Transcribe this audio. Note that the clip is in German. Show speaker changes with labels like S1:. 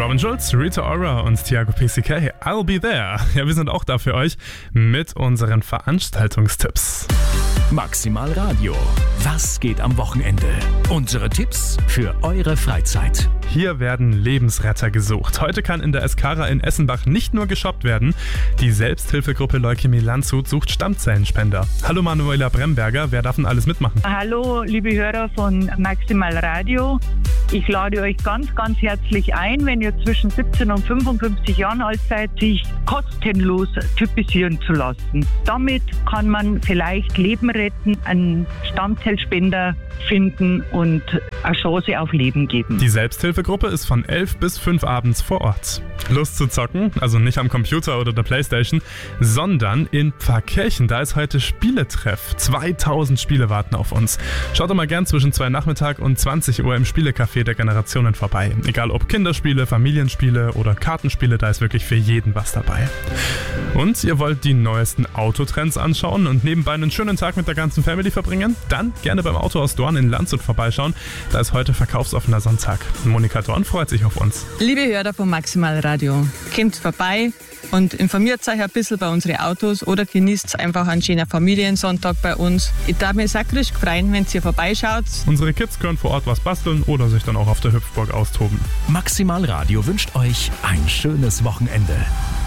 S1: Robin Schulz, Rita Ora und Thiago PCK, I'll be there. Ja, wir sind auch da für euch mit unseren Veranstaltungstipps.
S2: Maximal Radio. Was geht am Wochenende? Unsere Tipps für eure Freizeit.
S1: Hier werden Lebensretter gesucht. Heute kann in der Eskara in Essenbach nicht nur geshoppt werden. Die Selbsthilfegruppe Leukämie Landshut sucht Stammzellenspender. Hallo Manuela Bremberger, wer darf denn alles mitmachen?
S3: Hallo liebe Hörer von Maximal Radio. Ich lade euch ganz herzlich ein, wenn ihr zwischen 17 und 55 Jahren alt seid, sich kostenlos typisieren zu lassen. Damit kann man vielleicht Leben retten, einen Stammzellspender finden und eine Chance auf Leben geben.
S1: Die Selbsthilfegruppe ist von 11 bis 5 abends vor Ort. Lust zu zocken? Also nicht am Computer oder der Playstation, sondern in Pfarrkirchen. Da ist heute Spieletreff. 2000 Spiele warten auf uns. Schaut doch mal gern zwischen 2 Nachmittag und 20 Uhr im Spielecafé der Generationen vorbei. Egal ob Kinderspiele, Familienspiele oder Kartenspiele, da ist wirklich für jeden was dabei. Und ihr wollt die neuesten Autotrends anschauen und nebenbei einen schönen Tag mit der ganzen Family verbringen? Dann gerne beim Autohaus Dorn in Landshut vorbeischauen. Da ist heute verkaufsoffener Sonntag. Monika Dorn freut sich auf uns.
S4: Liebe Hörer von Maximal Radio, kommt vorbei und informiert euch ein bisschen bei unseren Autos oder genießt einfach einen schönen Familiensonntag bei uns. Ich darf mich sehr richtig freuen, wenn ihr vorbeischaut.
S1: Unsere Kids können vor Ort was basteln oder sich dann auch auf der Hüpfburg austoben.
S2: Maximal Radio wünscht euch ein schönes Wochenende.